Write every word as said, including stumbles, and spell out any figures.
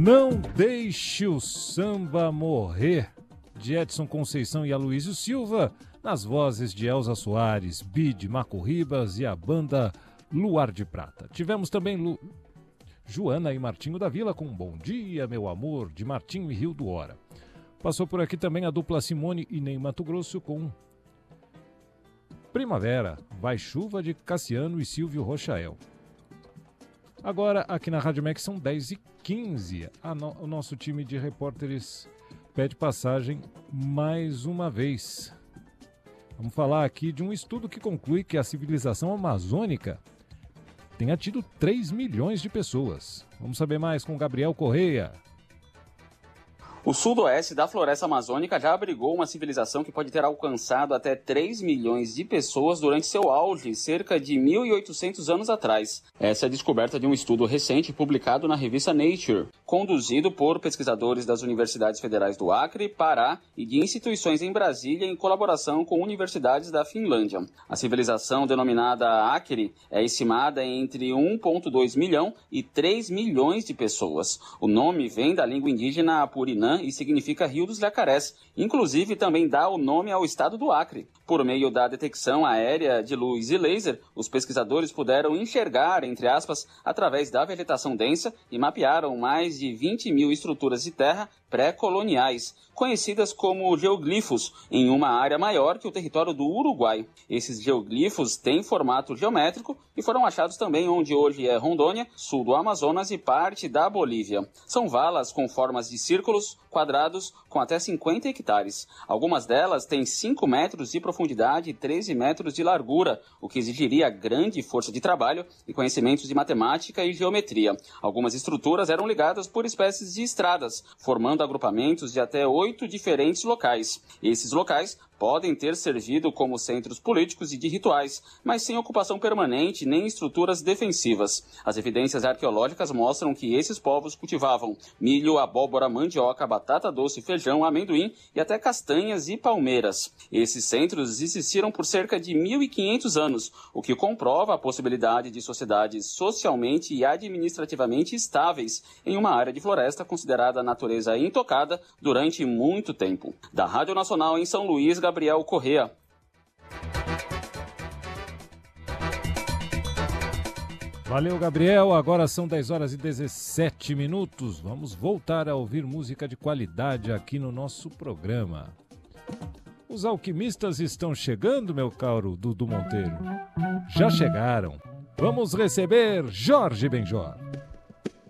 Não deixe o samba morrer, de Edson Conceição e Aloysio Silva, nas vozes de Elza Soares, Bide, Marco Ribas e a banda Luar de Prata. Tivemos também Lu... Joana e Martinho da Vila com Bom Dia, Meu Amor, de Martinho e Rio do Hora. Passou por aqui também a dupla Simone e Ney Mato Grosso com Primavera, Vai Chuva, de Cassiano e Silvio Rochael. Agora, aqui na Rádio Max são dez e quinze. No... O nosso time de repórteres pede passagem mais uma vez. Vamos falar aqui de um estudo que conclui que a civilização amazônica tenha tido três milhões de pessoas. Vamos saber mais com Gabriel Correia. O sudoeste da floresta amazônica já abrigou uma civilização que pode ter alcançado até três milhões de pessoas durante seu auge, cerca de mil e oitocentos anos atrás. Essa é a descoberta de um estudo recente publicado na revista Nature, conduzido por pesquisadores das universidades federais do Acre, Pará e de instituições em Brasília em colaboração com universidades da Finlândia. A civilização denominada Acre é estimada entre um vírgula dois milhão e três milhões de pessoas. O nome vem da língua indígena Apurinã e significa Rio dos Jacarés. Inclusive, também dá o nome ao estado do Acre. Por meio da detecção aérea de luz e laser, os pesquisadores puderam enxergar, entre aspas, através da vegetação densa e mapearam mais de vinte mil estruturas de terra pré-coloniais, conhecidas como geoglifos, em uma área maior que o território do Uruguai. Esses geoglifos têm formato geométrico e foram achados também onde hoje é Rondônia, sul do Amazonas e parte da Bolívia. São valas com formas de círculos, quadrados, com até cinquenta hectares. Algumas delas têm cinco metros de profundidade e treze metros de largura, o que exigiria grande força de trabalho e conhecimentos de matemática e geometria. Algumas estruturas eram ligadas por espécies de estradas, formando agrupamentos de até oito diferentes locais. Esses locais podem ter servido como centros políticos e de rituais, mas sem ocupação permanente nem estruturas defensivas. As evidências arqueológicas mostram que esses povos cultivavam milho, abóbora, mandioca, batata doce, feijão, amendoim e até castanhas e palmeiras. Esses centros existiram por cerca de mil e quinhentos anos, o que comprova a possibilidade de sociedades socialmente e administrativamente estáveis em uma área de floresta considerada natureza intocada durante muito tempo. Da Rádio Nacional em São Luís, Gabriel Correia. Valeu, Gabriel. Agora são dez horas e dezessete minutos. Vamos voltar a ouvir música de qualidade aqui no nosso programa. Os alquimistas estão chegando, meu caro Dudu Monteiro. Já chegaram. Vamos receber Jorge Benjor.